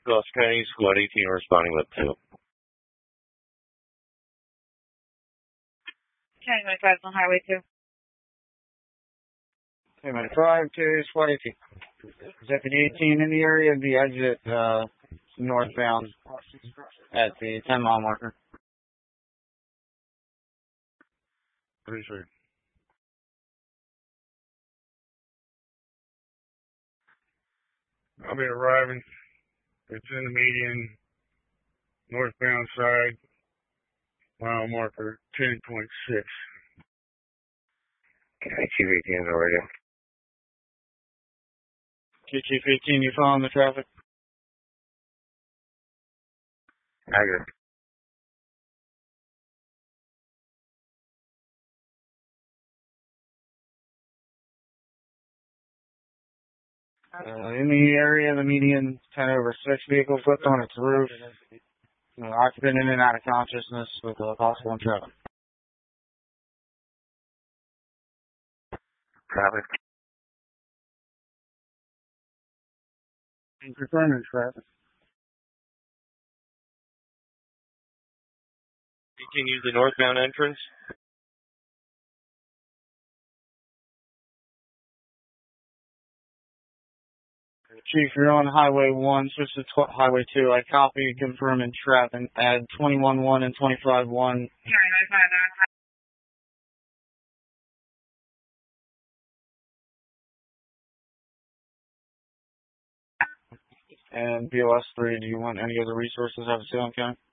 Ross County, Squad 18 responding with 2. County 95 on Highway 2. County 95 to Squad 18. Deputy 18 in the area of the exit northbound at the 10-mile marker. Pretty sure. I'll be arriving. It's in the median, northbound side, mile marker 10.6. Okay, Chief 18 is already. Chief 18, you following the traffic? Accurate. In the area, the median 10/6 vehicle flipped on its roof. Occupant in and out of consciousness with a possible traffic. Traffic. Confirming traffic. Continue the northbound entrance. Chief, you're on Highway 1, switch to Highway 2. I copy, confirm, and trap, and add 21-1 and 25-1. And BOS 3, do you want any other resources out of Salem County?